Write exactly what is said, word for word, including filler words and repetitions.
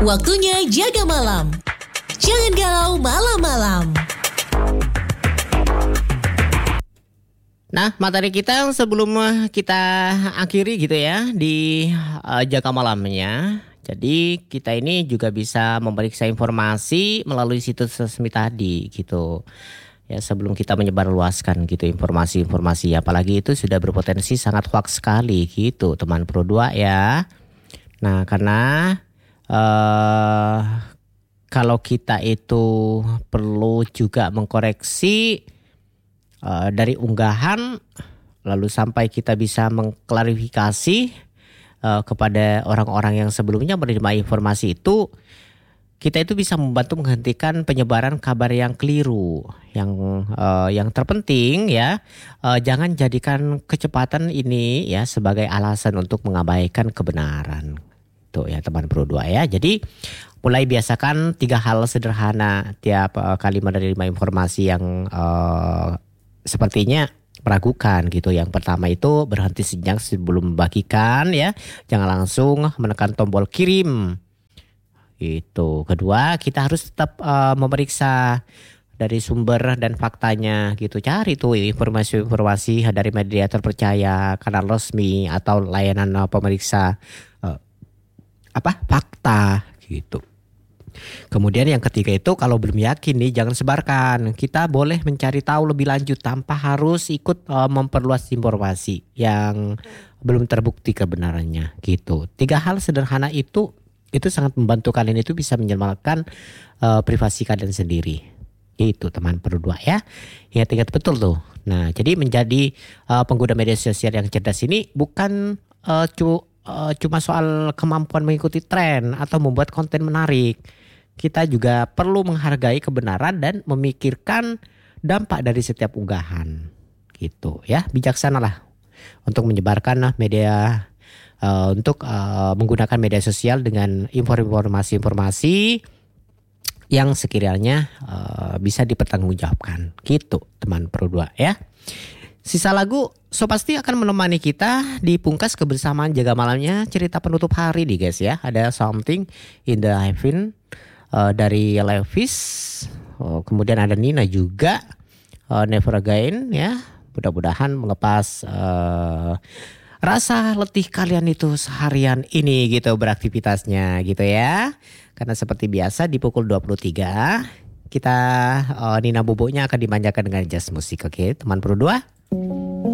Waktunya jaga malam. Jangan galau malam-malam. Nah, materi kita sebelum kita akhiri gitu ya di uh, jaga malamnya. Jadi kita ini juga bisa memeriksa informasi melalui situs resmi tadi gitu. Ya, sebelum kita menyebarluaskan gitu informasi-informasi, apalagi itu sudah berpotensi sangat hoax sekali gitu, teman Pro dua ya. Nah, karena uh, kalau kita itu perlu juga mengkoreksi Uh, dari unggahan, lalu sampai kita bisa mengklarifikasi uh, kepada orang-orang yang sebelumnya menerima informasi itu, kita itu bisa membantu menghentikan penyebaran kabar yang keliru. Yang uh, yang terpenting ya, uh, jangan jadikan kecepatan ini ya sebagai alasan untuk mengabaikan kebenaran. Tuh ya teman Pro dua ya. Jadi mulai biasakan tiga hal sederhana tiap uh, kali menerima informasi yang uh, sepertinya meragukan gitu. Yang pertama itu berhenti sejenak sebelum membagikan ya. Jangan langsung menekan tombol kirim. Itu. Kedua, kita harus tetap uh, memeriksa dari sumber dan faktanya gitu. Cari tuh informasi-informasi dari media terpercaya, kanal resmi atau layanan uh, pemeriksa uh, apa? fakta gitu. Kemudian yang ketiga itu kalau belum yakin nih jangan sebarkan. Kita boleh mencari tahu lebih lanjut tanpa harus ikut uh, memperluas informasi yang belum terbukti kebenarannya gitu. Tiga hal sederhana itu itu sangat membantu kalian itu bisa menyelamatkan uh, privasi kalian sendiri. Itu teman Pro dua ya. Ya ingat betul tuh. Nah, jadi menjadi uh, pengguna media sosial yang cerdas ini bukan uh, cu- uh, cuma soal kemampuan mengikuti tren atau membuat konten menarik. Kita juga perlu menghargai kebenaran dan memikirkan dampak dari setiap unggahan gitu ya. Bijaksanalah untuk menyebarkan media uh, untuk uh, menggunakan media sosial dengan informasi-informasi yang sekiranya uh, bisa dipertanggungjawabkan gitu teman Pro dua ya. Sisa lagu so pasti akan menemani kita di pungkas kebersamaan jaga malamnya cerita penutup hari nih guys ya. Ada Something in the Heaven Uh, dari Levis, oh, kemudian ada Nina juga, uh, Never Again ya. Mudah-mudahan melepas uh, rasa letih kalian itu seharian ini gitu beraktivitasnya gitu ya. Karena seperti biasa di pukul dua puluh tiga kita uh, Nina Boboknya akan dimanjakan dengan jazz musik, oke teman Pro dua.